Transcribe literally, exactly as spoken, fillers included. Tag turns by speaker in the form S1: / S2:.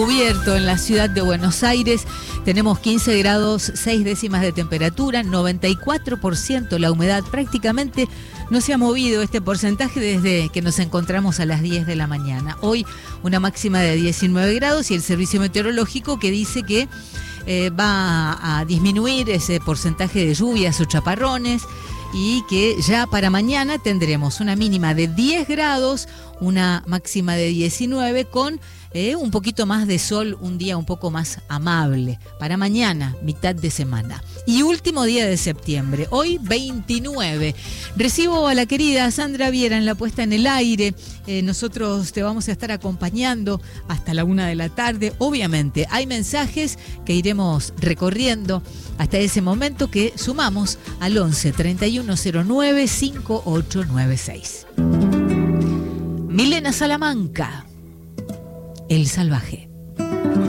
S1: Cubierto en la ciudad de Buenos Aires, tenemos quince grados, seis décimas de temperatura, noventa y cuatro por ciento la humedad, prácticamente no se ha movido este porcentaje desde que nos encontramos a las diez de la mañana. Hoy una máxima de diecinueve grados y el servicio meteorológico que dice que eh, va a disminuir ese porcentaje de lluvias o chaparrones y que ya para mañana tendremos una mínima de diez grados, una máxima de diecinueve con Eh, un poquito más de sol, un día un poco más amable. Para mañana, mitad de semana. Y último día de septiembre, hoy veintinueve. Recibo a la querida Sandra Viera en la puesta en el aire. Eh, nosotros te vamos a estar acompañando hasta la una de la tarde. Obviamente, hay mensajes que iremos recorriendo hasta ese momento que sumamos al once, treinta y uno cero nueve, cincuenta y ocho noventa y seis. Milena Salamanca. El salvaje.